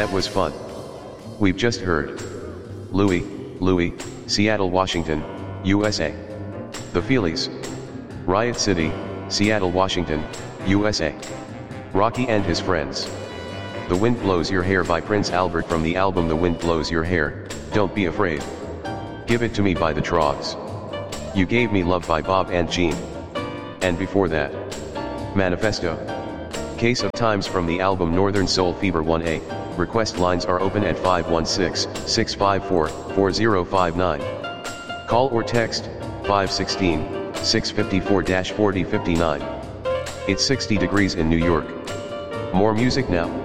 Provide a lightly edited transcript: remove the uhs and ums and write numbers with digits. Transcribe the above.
That was fun. We've just heard Louie, Seattle, Washington, USA. The Feelies, Riot City, Seattle, Washington, USA. Rocky and His Friends. The Wind Blows Your Hair by Prince Albert from the album The Wind Blows Your Hair, Don't Be Afraid. Give It To Me by The Trogs. You Gave Me Love by Bob and Jean. And before that, Manifesto. Case of Times from the album Northern Soul Fever 1A. Request lines are open at 516-654-4059. Call or text 516-654-4059. It's 60 degrees in New York. More music now.